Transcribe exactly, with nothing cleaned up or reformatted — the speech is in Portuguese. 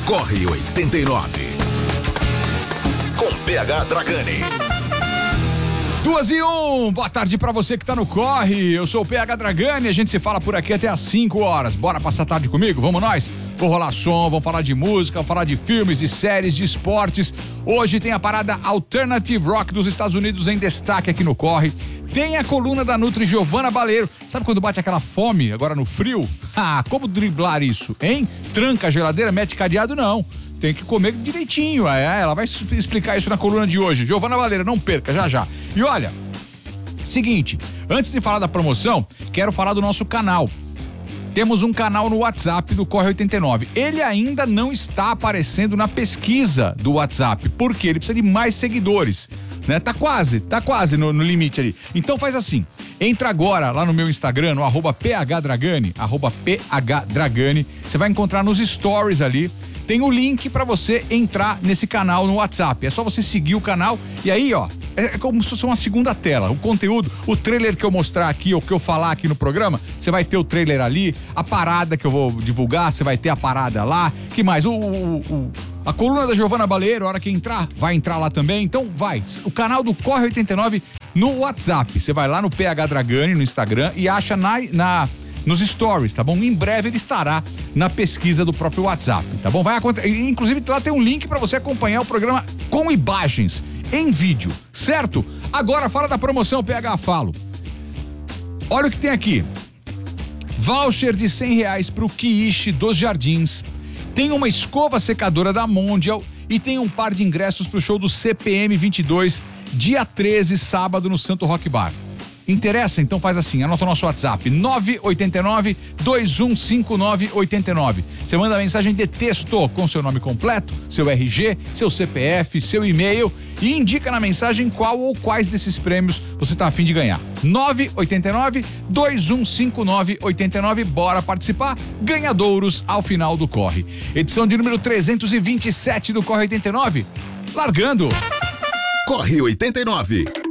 Corre oitenta e nove. Com P H Dragani. Duas e um, boa tarde pra você que tá no Corre, eu sou o P H Dragani, a gente se fala por aqui até às cinco horas, bora passar a tarde comigo, vamos nós? Vou rolar som, vamos falar de música, vamos falar de filmes, e séries, de esportes. Hoje tem a parada Alternative Rock dos Estados Unidos em destaque aqui no Corre. Tem a coluna da Nutri Giovana Baleiro. Sabe quando bate aquela fome agora no frio? Ah, como driblar isso, hein? Tranca a geladeira, mete cadeado, não. Tem que comer direitinho, é, ela vai explicar isso na coluna de hoje. Giovana Baleiro, não perca, já já. E olha, seguinte, antes de falar da promoção, quero falar do nosso canal. Temos um canal no WhatsApp do Corre oitenta e nove. Ele ainda não está aparecendo na pesquisa do WhatsApp, porque ele precisa de mais seguidores, né? Tá quase, tá quase no, no limite ali. Então faz assim, entra agora lá no meu Instagram, no arroba phdragani, arroba phdragani, você vai encontrar nos stories ali, tem o link pra você entrar nesse canal no WhatsApp. É só você seguir o canal e aí, ó, é como se fosse uma segunda tela. O conteúdo, o trailer que eu mostrar aqui, ou que eu falar aqui no programa, você vai ter o trailer ali, a parada que eu vou divulgar, você vai ter a parada lá. Que mais? O, o, o a coluna da Giovana Baleiro, a hora que entrar, vai entrar lá também. Então vai, o canal do Corre oitenta e nove no WhatsApp. Você vai lá no P H Dragani no Instagram e acha na, na nos stories, tá bom? Em breve ele estará na pesquisa do próprio WhatsApp, tá bom? Vai acontecer, inclusive lá tem um link para você acompanhar o programa com imagens em vídeo, certo? Agora fala da promoção P H Falo. Olha o que tem aqui. Voucher de cem reais pro Quiche dos Jardins. Tem uma escova secadora da Mondial e tem um par de ingressos pro show do C P M vinte e dois, dia treze, sábado, no Santo Rock Bar. Interessa? Então faz assim, anota o nosso WhatsApp, nove oito nove, dois um cinco nove oito nove. Você manda mensagem de texto com seu nome completo, seu R G, seu C P F, seu e-mail e indica na mensagem qual ou quais desses prêmios você está a fim de ganhar. nove oito nove, dois um cinco nove oito nove, bora participar, ganhadouros ao final do Corre. Edição de número trezentos e vinte e sete do Corre oitenta e nove, largando. Corre oitenta e nove.